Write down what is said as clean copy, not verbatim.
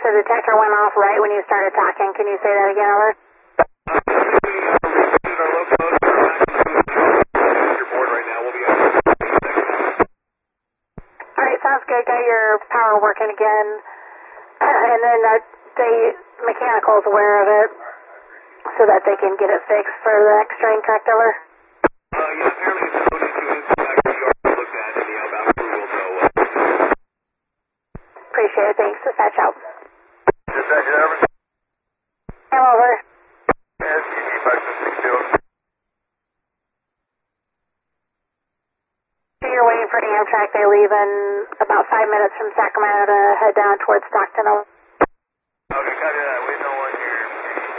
the detector went off right when you started talking. Can you say that again, over? Alright, sounds good. Got your power working again. And then the mechanical's aware of it so that they can get it fixed for the next train, correct, over? Yeah, apparently it's no issue is back to the yard looked at and the outbound crew will go. Appreciate it. Thanks. Dispatch out. Dispatch, over. I'm over. SCG 562. So you're waiting for Amtrak. They leave in about 5 minutes from Sacramento to head down towards Stockton. Okay, copy that. Wait, no